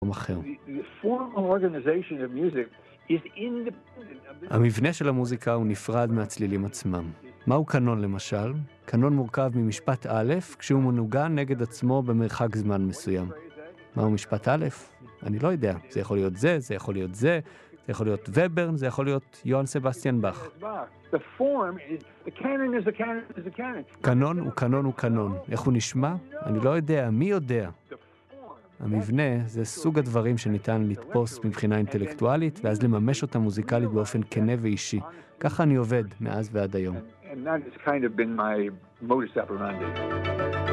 עולם אחר. The formal organization of music is independent of the... המבנה של המוזיקה הוא נפרד מהצלילים עצמם. מהו קנון למשל? קנון מורכב ממשפט א', כשהוא מנוגן נגד עצמו במרחק זמן מסוים. מהו משפט א'? אני לא יודע. זה יכול להיות זה יכול להיות זה יכול להיות וברן, זה יכול להיות יוהאן סבסטיאן באך. The form is... The canon is a canon is a canon. קנון הוא קנון הוא קנון. איך הוא נשמע? אני לא יודע. מי יודע? המבנה זה סוג הדברים שניתן לתפוס מבחינה אינטלקטואלית, ואז לממש אותה מוזיקלית באופן כנה ואישי. ככה אני עובד מאז ועד היום. And that has kind of been my modus operandi.